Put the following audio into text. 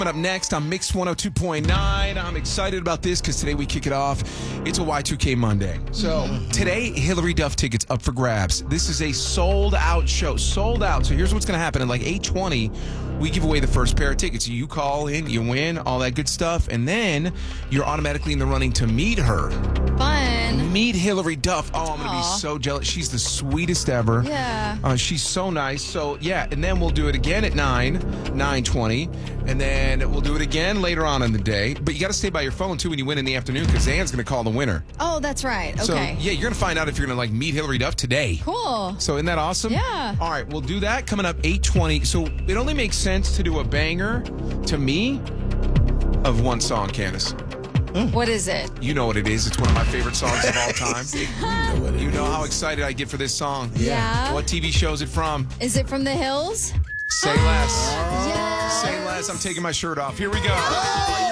Coming up next on Mix 102.9. I'm excited about this because today we kick it off. It's a Y2K Monday. So today, Hillary Duff tickets up for grabs. This is a sold-out show. Sold out. So here's what's going to happen. At like 8:20, we give away the first pair of tickets. You call in, you win, all that good stuff. And then you're automatically in the running to meet her. Fun. Meet Hillary Duff. Oh, I'm going to be so jealous. She's the sweetest ever. Yeah. She's so nice. So, yeah, and then we'll do it again at 9:20. And then we'll do it again later on in the day. But you got to stay by your phone, too, when you win in the afternoon because Zan's going to call the winner. Oh, that's right. Okay. So, yeah, you're going to find out if you're going to, like, meet Hillary Duff today. Cool. So, isn't that awesome? Yeah. All right, we'll do that coming up 8:20. So, it only makes sense to do a banger, to me, of one song, Candace. What is it? You know what it is. It's one of my favorite songs of all time. You know how excited I get for this song. Yeah. What TV show is it from? Is it from The Hills? Say Less. Yeah. Say Less. I'm taking my shirt off. Here we go. Oh,